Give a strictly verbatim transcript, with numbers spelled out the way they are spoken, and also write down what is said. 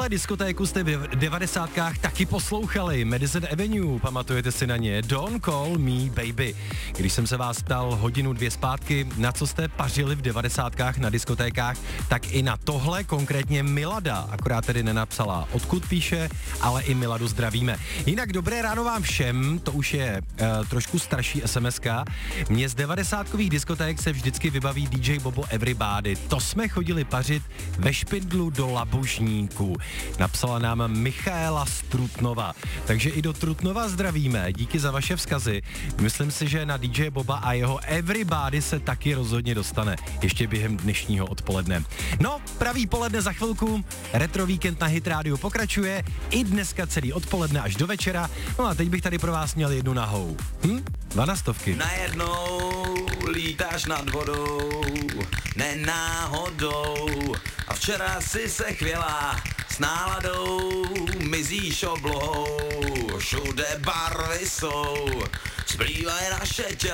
tuhle diskotéku jste v devadesátkách taky poslouchali. Madison Avenue, pamatujete si na ně? Don't call me baby. Když jsem se vás ptal hodinu dvě zpátky, na co jste pařili v devadesátkách na diskotékách, tak i na tohle konkrétně Milada, akorát tedy nenapsala, odkud píše, ale i Miladu zdravíme. Jinak dobré ráno vám všem, to už je uh, trošku starší es em eska. Mně z devadesátkových diskoték se vždycky vybaví dý džej Bobo Everybody. To jsme chodili pařit ve Špindlu do Labužníku. Napsala nám Michaela z Trutnova. Takže i do Trutnova zdravíme, díky za vaše vzkazy. Myslím si, že na dý džej Boba a jeho Everybody se taky rozhodně dostane. Ještě během dnešního odpoledne. No, pravý poledne za chvilku, retro víkend na Hit Radio pokračuje, i dneska celý odpoledne až do večera. No a teď bych tady pro vás měl jednu nahou. Hm? Dvanastovky. Najednou lítáš nad vodou, nenáhodou, a včera si se chvěla, s náladou mizíš oblohou, všude barvy jsou, zplývají naše těla.